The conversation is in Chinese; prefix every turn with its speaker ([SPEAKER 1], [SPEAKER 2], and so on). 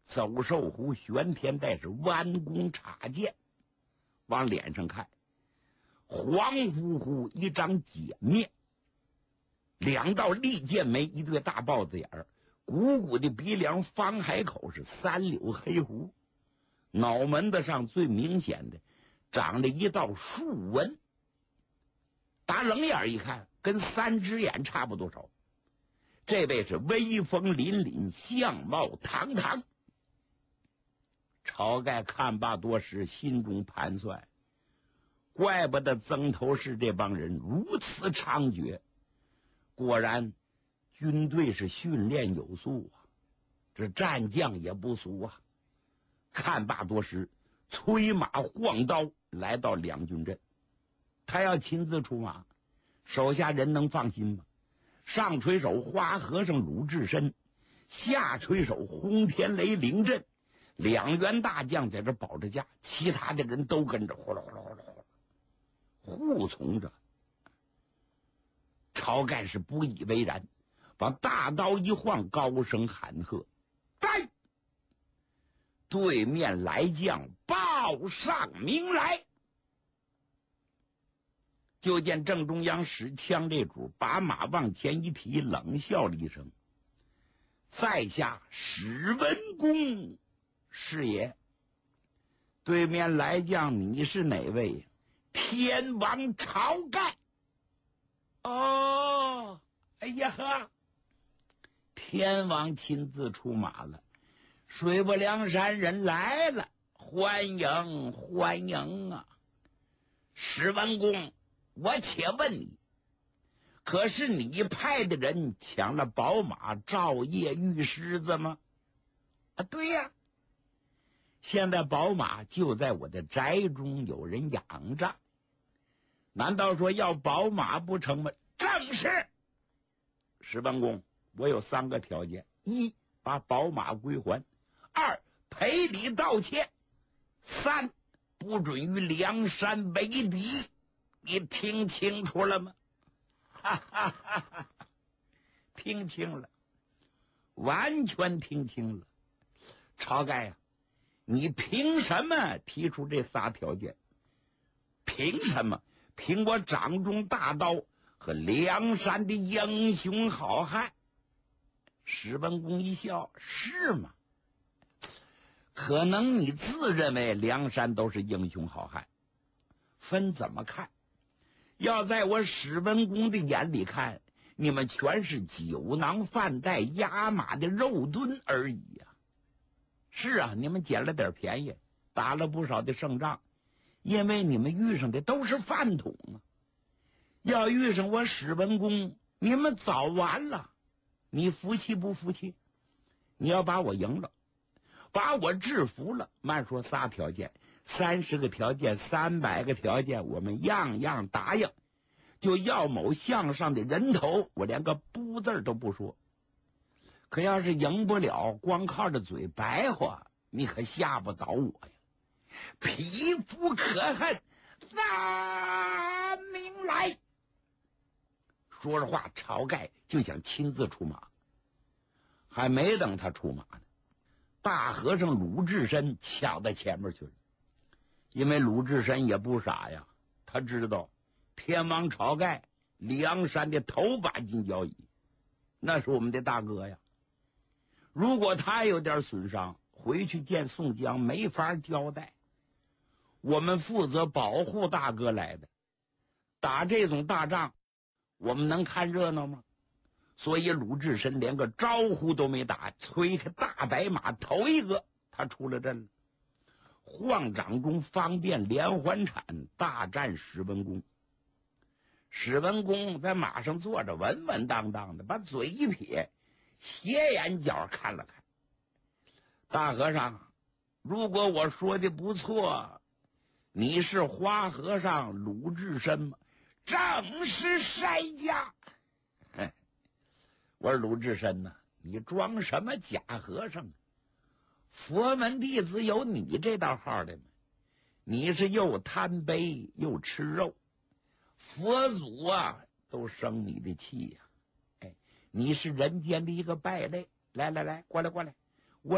[SPEAKER 1] 走兽湖玄天带是弯弓插箭，往脸上看，黄乎乎一张碱面，两道利剑眉，一对大豹子眼儿，鼓鼓的鼻梁，方海口，是三绺黑胡，脑门子上最明显的长了一道竖纹，打冷眼一看，跟三只眼差不多少。这位是威风凛凛，相貌堂堂。晁盖看罢多时，心中盘算，怪不得曾头市这帮人如此猖獗，果然军队是训练有素啊，这战将也不俗啊。看罢多时，催马晃刀来到两军阵，他要亲自出马，手下人能放心吗？上垂手花和尚鲁智深，下垂手轰天雷凌震，两员大将在这保着驾，其他的人都跟着呼啦呼啦呼啦呼啦护从着。晁盖是不以为然，把大刀一晃，高声喊喝：“来！”对面来将报上名来。就见正中央使枪这主把马往前一提，冷笑了一声：“在下史文恭是也。”对面来将，你是哪位？天王晁盖。哦，哎呀呵，天王亲自出马了，水泊梁山人来了，欢迎欢迎啊！史文恭，我且问你，可是你派的人抢了宝马赵夜玉狮子吗？啊，对呀，现在宝马就在我的宅中，有人养着。难道说要宝马不成吗？正是。史文恭，我有3个条件：一，把宝马归还；二，赔礼道歉；三，不准与梁山为敌。你听清楚了吗？哈哈哈哈！听清了，完全听清了。晁盖呀，你凭什么提出这仨条件？凭什么？凭我掌中大刀和梁山的英雄好汉。史文恭一笑：是吗？可能你自认为梁山都是英雄好汉，分怎么看？要在我史文恭的眼里看，你们全是酒囊饭袋、压马的肉墩而已呀。是啊，你们捡了点便宜，打了不少的胜仗，因为你们遇上的都是饭桶啊。要遇上我史文恭，你们早完了。你服气不服气？你要把我赢了，把我制服了，慢说仨条件，30个条件，300个条件，我们样样答应。就要某项上的人头，我连个不字都不说。可要是赢不了，光靠着嘴白话，你可吓不倒我呀！匹夫可恨，拿命来！说着话，晁盖就想亲自出马。还没等他出马呢，大和尚鲁智深抢到前面去了。因为鲁智深也不傻呀，他知道天王晁盖梁山的头把金交椅，那是我们的大哥呀。如果他有点损伤，回去见宋江没法交代。我们负责保护大哥来的，打这种大仗我们能看热闹吗？所以鲁智深连个招呼都没打，催开大白马头一个，他出了阵了。晃掌中方便连环铲，大战史文恭。史文恭在马上坐着，稳稳当当的，把嘴一撇，斜眼角看了看。大和尚，如果我说的不错，你是花和尚鲁智深吗？正是筛家。我说鲁智深呢，你装什么假和尚？佛门弟子有你这道号的吗？你是又贪杯又吃肉，佛祖啊都生你的气呀！哎，你是人间的一个败类。来来来，过来过来，